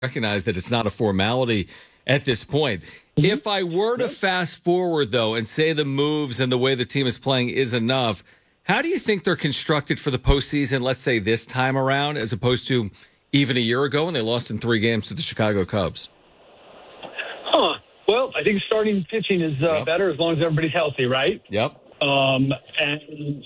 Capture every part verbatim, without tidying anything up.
recognize that it's not a formality at this point. Mm-hmm. If I were to fast forward, though, and say the moves and the way the team is playing is enough, how do you think they're constructed for the postseason, let's say this time around, as opposed to even a year ago when they lost in three games to the Chicago Cubs? Huh. Well, I think starting pitching is uh, yep. better as long as everybody's healthy, right? Yep. Um, and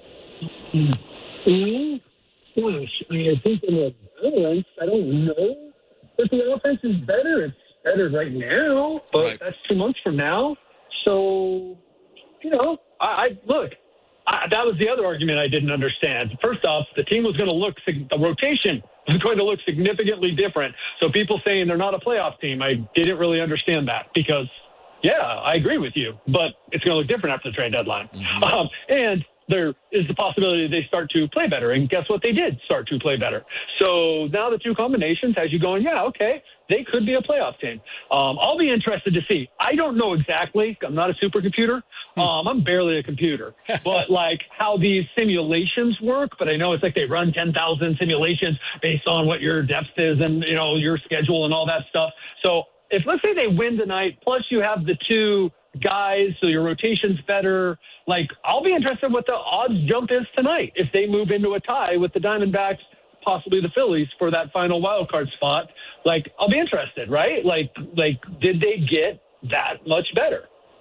mm, gosh, I mean, I think in the balance, I don't know if the offense is better. It's better right now, but right. that's two months from now. So, you know, I, I look. I, that was the other argument I didn't understand. First off, the team was going to look, the rotation was going to look significantly different. So people saying they're not a playoff team, I didn't really understand that because, yeah, I agree with you, but it's going to look different after the trade deadline. Mm-hmm. Um, and there is the possibility they start to play better. And guess what? They did start to play better. So now the two combinations has you going, yeah, okay, they could be a playoff team. Um, I'll be interested to see. I don't know exactly. I'm not a supercomputer. Um, I'm barely a computer. But, like, how these simulations work, but I know it's like they run ten thousand simulations based on what your depth is and, you know, your schedule and all that stuff. So if, let's say they win tonight, plus you have the two guys, so your rotation's better. Like, I'll be interested what the odds jump is tonight if they move into a tie with the Diamondbacks, possibly the Phillies for that final wild card spot. Like, I'll be interested, right? Like, like, did they get that much better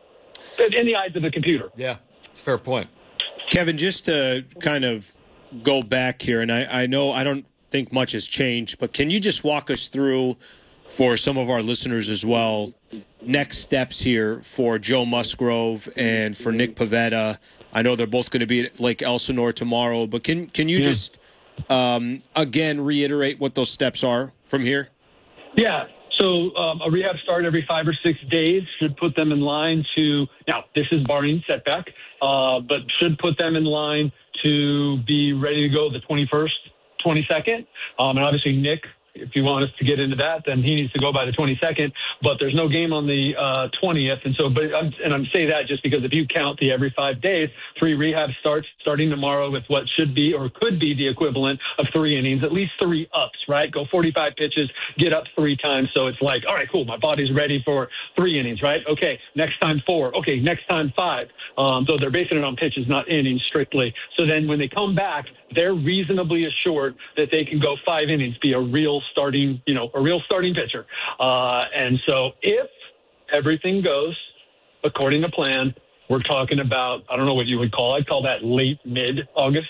in the eyes of the computer? Yeah, it's a fair point. Kevin, just to kind of go back here, and I, I know I don't think much has changed, but can you just walk us through, for some of our listeners as well, next steps here for Joe Musgrove and for Nick Pivetta? I know they're both going to be at Lake Elsinore tomorrow, but can can you yeah. just, um, again, reiterate what those steps are from here? Yeah. So um, a rehab start every five or six days should put them in line to, now this is barring setback, uh, but should put them in line to be ready to go the twenty-first, twenty-second. Um, and obviously Nick, if you want us to get into that, then he needs to go by the twenty-second. But there's no game on the uh, twentieth, and so. But I'm, and I'm saying that just because if you count the every five days, three rehab starts starting tomorrow with what should be or could be the equivalent of three innings, at least three ups. Right, go forty-five pitches, get up three times. So it's like, all right, cool, my body's ready for three innings. Right, okay, next time four. Okay, next time five. Um, so they're basing it on pitches, not innings strictly. So then when they come back, they're reasonably assured that they can go five innings, be a real starting, you know, a real starting pitcher. Uh, and so if everything goes according to plan, we're talking about, I don't know what you would call, I'd call that late mid-August.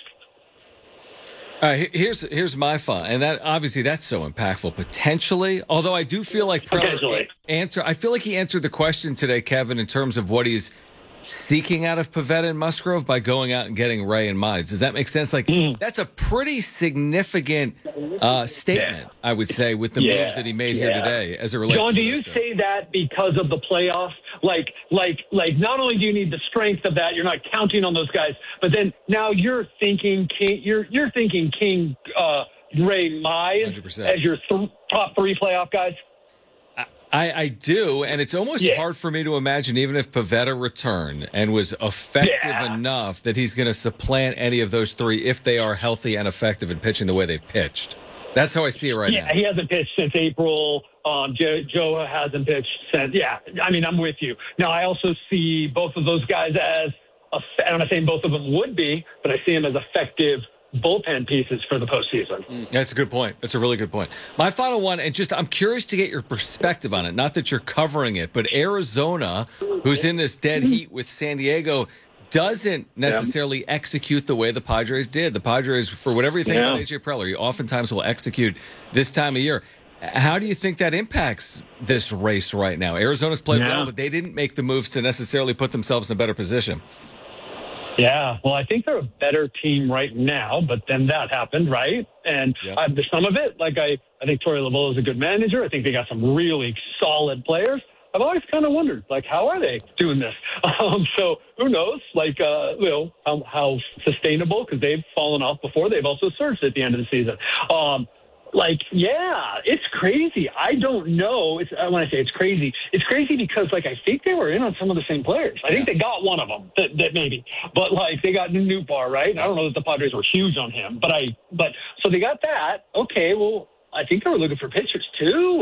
All right, here's here's my thought, and that obviously that's so impactful potentially. Although I do feel like potentially answer, I feel like he answered the question today, Kevin, in terms of what he's seeking out of Pivetta and Musgrove by going out and getting Ray and Mize. Does that make sense? Like, mm. that's a pretty significant uh, statement, yeah. I would say, with the yeah. moves that he made yeah. here today as it relates John, to do you two. say that because of the playoffs? Like, like, like, not only do you need the strength of that, you're not counting on those guys, but then now you're thinking King, you're, you're thinking King, uh, Ray Mize one hundred percent as your th- top three playoff guys? I, I do, and it's almost yeah. hard for me to imagine, even if Pivetta returned and was effective yeah. enough, that he's going to supplant any of those three if they are healthy and effective in pitching the way they've pitched. That's how I see it right yeah, now. He hasn't pitched since April. Um, Joe, Joe hasn't pitched since. Yeah, I mean, I'm with you. Now, I also see both of those guys as, I'm not saying both of them would be, but I see them as effective bullpen pieces for the postseason. Mm, that's a good point. That's a really good point. My final one, and just I'm curious to get your perspective on it. Not that you're covering it, but Arizona, who's in this dead heat with San Diego, doesn't necessarily yeah. execute the way the Padres did. The Padres, for whatever you think yeah. about A J Preller, he oftentimes will execute this time of year. How do you think that impacts this race right now? Arizona's played yeah. well, but they didn't make the moves to necessarily put themselves in a better position. Yeah, well, I think they're a better team right now, but then that happened, right? And yep. uh, some of it, like I, I think Torey Lovullo is a good manager. I think they got some really solid players. I've always kind of wondered, like, how are they doing this? Um, so who knows, like, uh, you know, how, how sustainable, because they've fallen off before. They've also surged at the end of the season. Um, Like, yeah, it's crazy. I don't know. It's uh, when I say it's crazy, it's crazy because, like, I think they were in on some of the same players. I yeah. think they got one of them that, that maybe, but like they got Newbar, right? I don't know that the Padres were huge on him, but I, but so they got that. Okay, well, I think they were looking for pitchers too.